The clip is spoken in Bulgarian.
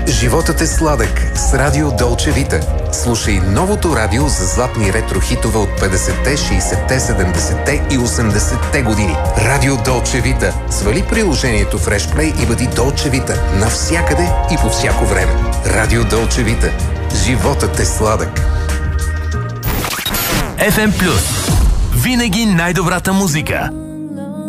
Животът е сладък с Радио Долче Вита. Слушай новото радио за златни ретро хитове от 50-те, 60-те, 70-те и 80-те години. Радио Долче Вита. Свали приложението в Freshplay и бъди Долче Вита навсякъде и по всяко време. Радио Долче Вита. Животът е сладък. FM Plus. Винаги най-добрата музика.